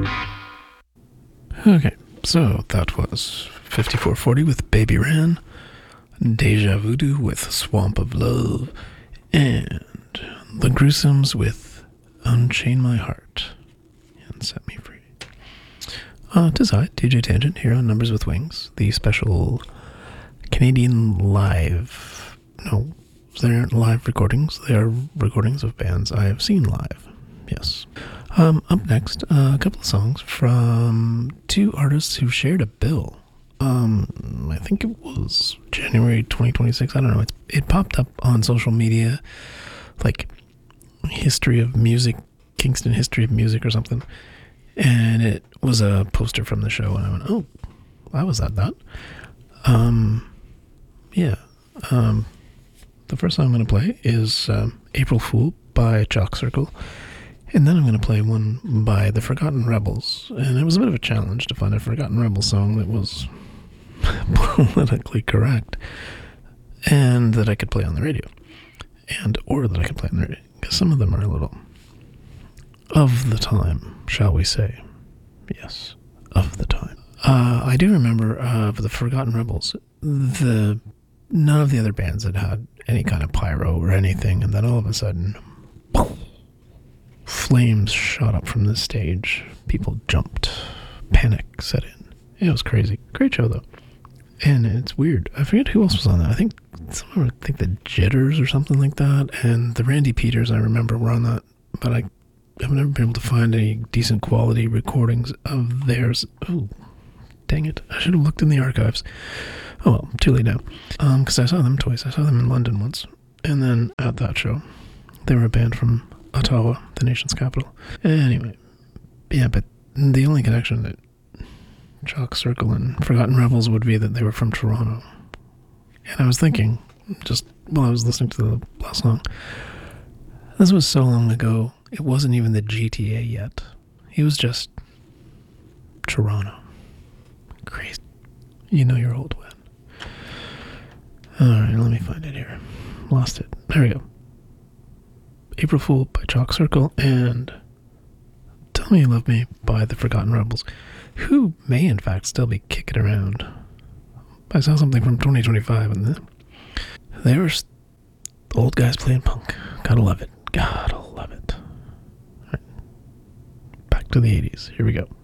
Okay, so that was 5440 with Baby Ran, Deja Voodoo with Swamp of Love, and The Gruesomes with Unchain My Heart and Set Me Free. Tis I, DJ Tangent, here on Numbers with Wings, the special Canadian live. No, they aren't live recordings, they are recordings of bands I have seen live. Yes. Up next, a couple of songs from two artists who shared a bill. I think it was January 2026. I don't know. It popped up on social media, like History of Music, Kingston History of Music or something. And it was a poster from the show, and I went, oh, I was at that. Yeah. The first song I'm going to play is April Fool by Chalk Circle. And then I'm going to play one by The Forgotten Rebels. And it was a bit of a challenge to find a Forgotten Rebels song that was politically correct and that I could play on the radio. Or that I could play on the radio. Because some of them are a little of the time, shall we say. Yes, of the time. I do remember for The Forgotten Rebels, none of the other bands had any kind of pyro or anything. And then all of a sudden, boom, flames shot up from the stage. People jumped. Panic set in. It was crazy. Great show, though. And it's weird. I forget who else was on that. I think the Jitters or something like that. And the Randy Peters, I remember, were on that. But I've never been able to find any decent quality recordings of theirs. Oh, dang it. I should have looked in the archives. Oh, well, too late now. Because I saw them twice. I saw them in London once. And then at that show, they were a band from Ottawa, the nation's capital. Anyway, yeah, but the only connection that Chalk Circle and Forgotten Rebels would be that they were from Toronto. And I was thinking, just while I was listening to the last song, this was so long ago, it wasn't even the GTA yet. It was just Toronto. Crazy. You know you're old when. Alright, let me find it here. Lost it. There we go. April Fool by Chalk Circle and Tell Me You Love Me by The Forgotten Rebels, who may in fact still be kicking around. I saw something from 2025 and they were old guys playing punk. Gotta love it. Gotta love it. All right. Back to the 80s. Here we go.